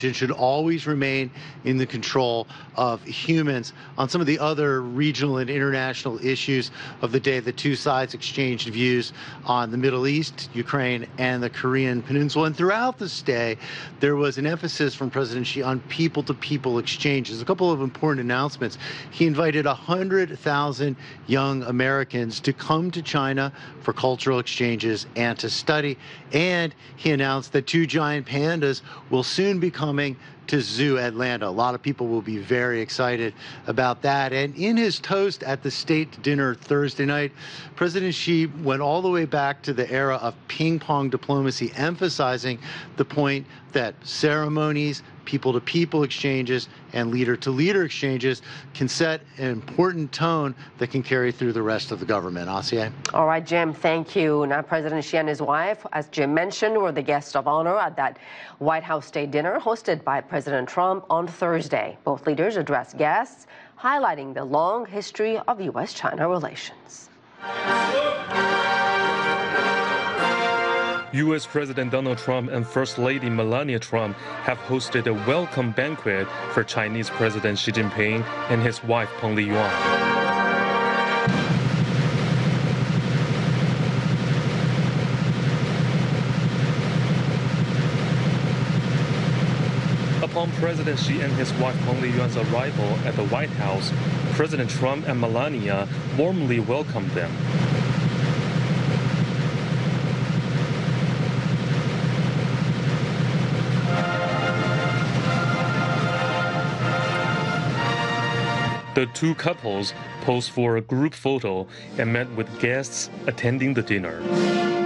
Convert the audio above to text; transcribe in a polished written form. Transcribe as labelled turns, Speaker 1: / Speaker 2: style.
Speaker 1: should always remain in the control of humans. On some of the other regional and international issues of the day, the two sides exchanged views on the Middle East, Ukraine, and the Korean Peninsula. And throughout the stay, there was an emphasis from President Xi on people-to-people exchanges. A couple of important announcements. He invited 100,000 young Americans to come to China for cultural exchanges and to study. And he announced that two giant pandas will soon be coming to Zoo Atlanta. A lot of people will be very excited about that. And in his toast at the state dinner Thursday night, President Xi went all the way back to the era of ping-pong diplomacy, emphasizing the point that ceremonies, people-to-people exchanges, and leader-to-leader exchanges can set an important tone that can carry through the rest of the government. Asiye?
Speaker 2: All right, Jim, thank you. Now, President Xi and his wife, as Jim mentioned, were the guests of honor at that White House State dinner hosted by President Trump on Thursday. Both leaders addressed guests, highlighting the long history of U.S.-China relations.
Speaker 3: U.S. President Donald Trump and First Lady Melania Trump have hosted a welcome banquet for Chinese President Xi Jinping and his wife Peng Liyuan. Upon President Xi and his wife Peng Liyuan's arrival at the White House, President Trump and Melania warmly welcomed them. The two couples posed for a group photo and met with guests attending the dinner.